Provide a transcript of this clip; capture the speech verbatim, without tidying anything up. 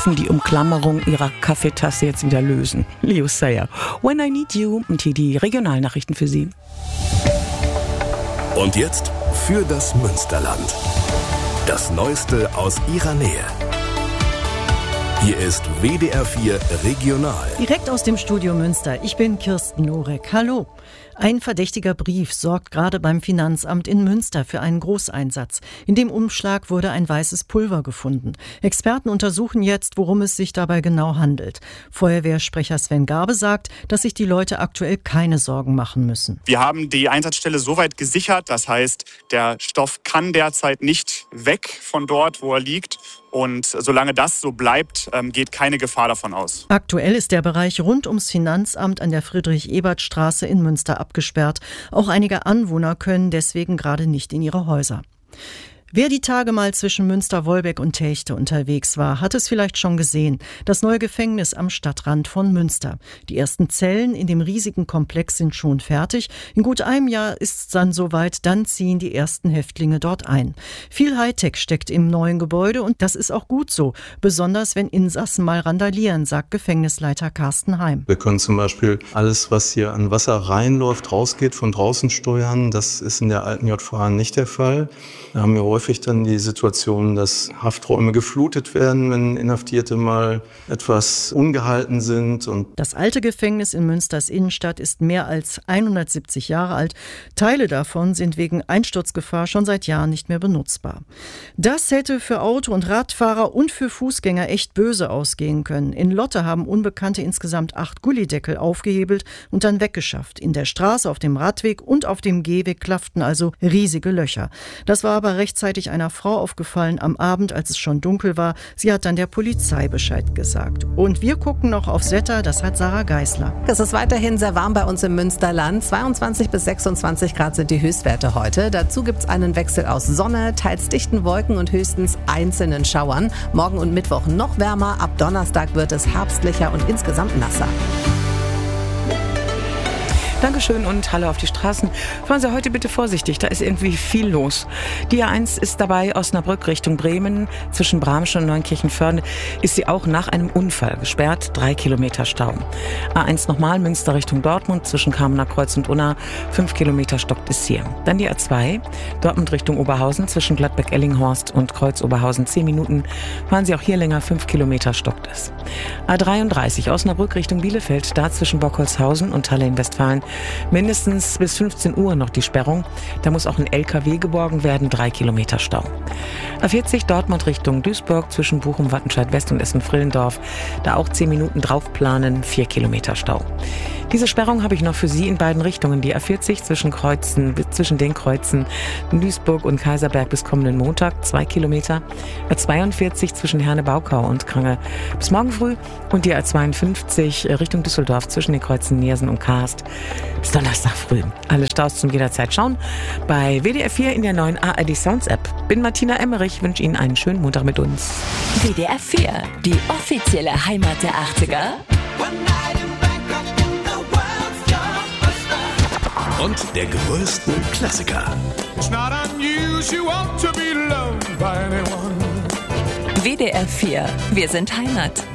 dürfen die Umklammerung ihrer Kaffeetasse jetzt wieder lösen. Leo Sayer, When I Need You, und hier die Regionalnachrichten für Sie. Und jetzt für das Münsterland. Das Neueste aus ihrer Nähe. Hier ist W D R vier Regional. Direkt aus dem Studio Münster. Ich bin Kirsten Norek. Hallo. Ein verdächtiger Brief sorgt gerade beim Finanzamt in Münster für einen Großeinsatz. In dem Umschlag wurde ein weißes Pulver gefunden. Experten untersuchen jetzt, worum es sich dabei genau handelt. Feuerwehrsprecher Sven Garbe sagt, dass sich die Leute aktuell keine Sorgen machen müssen. Wir haben die Einsatzstelle soweit gesichert. Das heißt, der Stoff kann derzeit nicht weg von dort, wo er liegt. Und solange das so bleibt, geht keine Gefahr davon aus. Aktuell ist der Bereich rund ums Finanzamt an der Friedrich-Ebert-Straße in Münster abgesperrt. Auch einige Anwohner können deswegen gerade nicht in ihre Häuser. Wer die Tage mal zwischen Münster-Wolbeck und Telchte unterwegs war, hat es vielleicht schon gesehen. Das neue Gefängnis am Stadtrand von Münster. Die ersten Zellen in dem riesigen Komplex sind schon fertig. In gut einem Jahr ist es dann soweit, dann ziehen die ersten Häftlinge dort ein. Viel Hightech steckt im neuen Gebäude und das ist auch gut so. Besonders wenn Insassen mal randalieren, sagt Gefängnisleiter Carsten Heim. Wir können zum Beispiel alles, was hier an Wasser reinläuft, rausgeht, von draußen steuern. Das ist in der alten J V A nicht der Fall. Da haben wir häufig dann die Situation, dass Hafträume geflutet werden, wenn Inhaftierte mal etwas ungehalten sind. Und das alte Gefängnis in Münsters Innenstadt ist mehr als hundertsiebzig Jahre alt. Teile davon sind wegen Einsturzgefahr schon seit Jahren nicht mehr benutzbar. Das hätte für Auto- und Radfahrer und für Fußgänger echt böse ausgehen können. In Lotte haben Unbekannte insgesamt acht Gullideckel aufgehebelt und dann weggeschafft. In der Straße, auf dem Radweg und auf dem Gehweg klafften also riesige Löcher. Das war aber rechtzeitig einer Frau aufgefallen am Abend, als es schon dunkel war. Sie hat dann der Polizei Bescheid gesagt. Und wir gucken noch aufs Wetter, das hat Sarah Geisler. Es ist weiterhin sehr warm bei uns im Münsterland. zweiundzwanzig bis sechsundzwanzig Grad sind die Höchstwerte heute. Dazu gibt es einen Wechsel aus Sonne, teils dichten Wolken und höchstens einzelnen Schauern. Morgen und Mittwoch noch wärmer. Ab Donnerstag wird es herbstlicher und insgesamt nasser. Dankeschön und hallo auf die Straßen. Fahren Sie heute bitte vorsichtig, da ist irgendwie viel los. Die A eins ist dabei, Osnabrück Richtung Bremen. Zwischen Bramsche und Neunkirchen-Förde ist sie auch nach einem Unfall gesperrt. Drei Kilometer Stau. A eins nochmal, Münster Richtung Dortmund. Zwischen Kamener Kreuz und Unna. Fünf Kilometer stockt es hier. Dann die A zwei, Dortmund Richtung Oberhausen. Zwischen Gladbeck-Ellinghorst und Kreuz-Oberhausen. Zehn Minuten. Fahren Sie auch hier länger. Fünf Kilometer stockt es. A dreiunddreißig, Osnabrück Richtung Bielefeld. Da zwischen Bockholzhausen und Halle in Westfalen. Mindestens bis fünfzehn Uhr noch die Sperrung. Da muss auch ein L K W geborgen werden. Drei Kilometer Stau. A vierzig Dortmund Richtung Duisburg zwischen Bochum, Wattenscheid West und Essen-Frillendorf. Da auch zehn Minuten drauf planen. Vier Kilometer Stau. Diese Sperrung habe ich noch für Sie in beiden Richtungen. Die A vierzig zwischen Kreuzen, zwischen den Kreuzen Duisburg und Kaiserberg bis kommenden Montag. Zwei Kilometer. A zweiundvierzig zwischen Herne-Baukau und Krange bis morgen früh. Und die A zweiundfünfzig Richtung Düsseldorf zwischen den Kreuzen Niersen und Karst bis Donnerstag früh. Alle Staus zum jederzeit schauen bei W D R vier in der neuen A R D Sounds App. Bin Martina Emmerich, wünsche Ihnen einen schönen Montag mit uns. W D R vier, die offizielle Heimat der achtziger. Und der größten Klassiker. W D R vier, wir sind Heimat.